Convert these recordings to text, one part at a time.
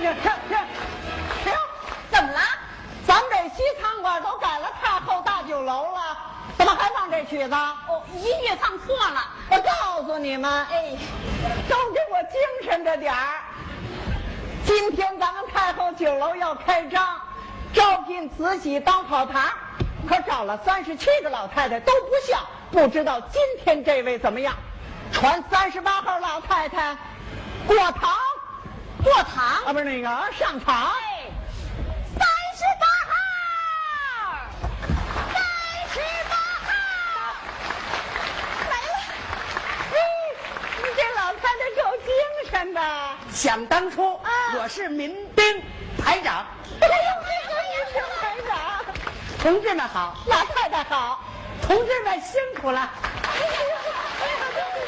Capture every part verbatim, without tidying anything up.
停停停停！ 怎么了？ 咱们这西餐馆都改了太后大酒楼了，怎么还放这曲子？ 哦，音乐放错了。 我告诉你们， 哎， 都给我精神着点儿。今天咱们太后酒楼要开张，招聘慈禧当跑堂，可找了三十七个老太太都不像，不知道今天这位怎么样？传三十八号老太太过堂， 过堂啊，不是那个上场。 哎，三十八号，三十八号来了。 嘿，你这老太太够精神的。 想当初， 啊我是民兵排长。 哎呦，这个也是排长。 同志们好， 老太太好。 同志们辛苦了。 哎呀，哎呀，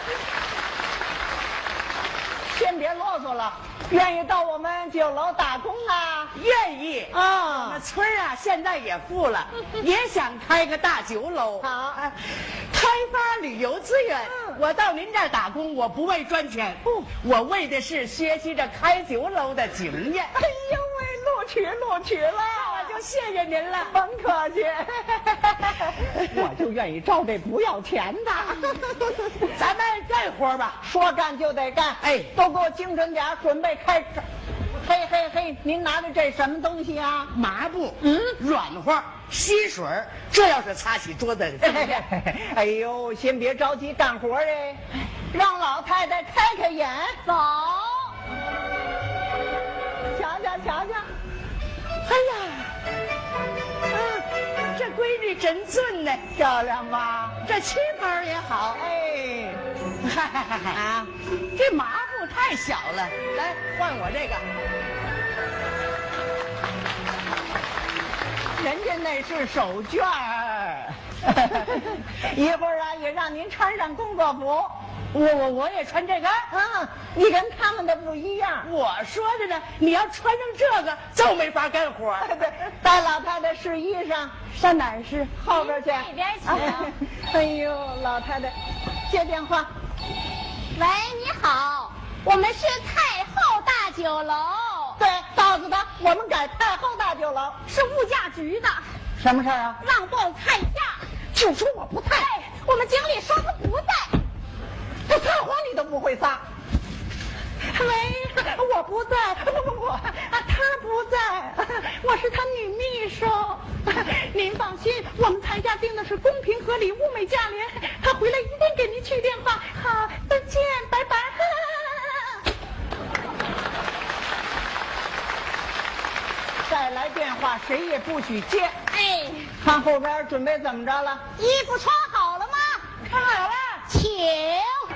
先别啰嗦了，愿意到我们酒楼打工啊？ 愿意啊我们村儿啊，现在也富了，也想开个大酒楼。 好哎开发旅游资源。 嗯我到您这儿打工，我不为赚钱， 不我为的是学习着开酒楼的经验。 哎呦喂，录取录取了， 我就谢谢您了。 甭客气，我就愿意招这不要钱的。 咱们干活吧。 说干就得干， 哎都给我精神点儿，准备开张。嘿嘿嘿，您拿着这什么东西啊？ 麻布， 嗯软和，吸水儿，这要是擦起桌子， 哎呦，先别着急干活哎，让老太太开开眼， 走， 瞧瞧瞧瞧。 哎呀，啊，这闺女真俊呢， 漂亮吧？ 这旗袍也好。 哎， 嗨嗨嗨嗨啊， 这麻布太小了，来换我这个。 人家那是手绢儿，一会儿啊也让您穿上工作服。 我我我也穿这个。 嗯，你跟他们的不一样。 我说着呢，你要穿上这个就没法干活。 对，带老太太试衣裳，上哪儿试？后边去。 那边请。 哎呦，老太太，接电话。 喂，你好，我们是太后大酒楼， 对，告诉他我们改太后大酒楼。 是物价局的， 什么事儿啊？ 让报菜价。 就说我不在， 哎，我们经理说他不在。 这撒谎你都不会撒。喂，我不在，不不不，啊，他不在，我是他女秘书。您放心，我们菜价定的是公平合理、物美价廉，他回来一定给您去电话。好，再见，拜拜。再来电话，谁也不许接。 哎， 看后边准备怎么着了？ 衣服穿好了吗？ 看好了。 请。